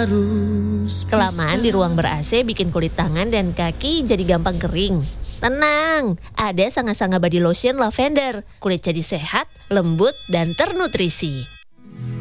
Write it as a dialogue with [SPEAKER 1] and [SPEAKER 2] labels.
[SPEAKER 1] harus
[SPEAKER 2] Kelamaan di ruang ber-AC bikin kulit tangan dan kaki jadi gampang kering. Tenang, ada Sanga Sanga Body Lotion Lavender. Kulit jadi sehat, lembut, dan ternutrisi.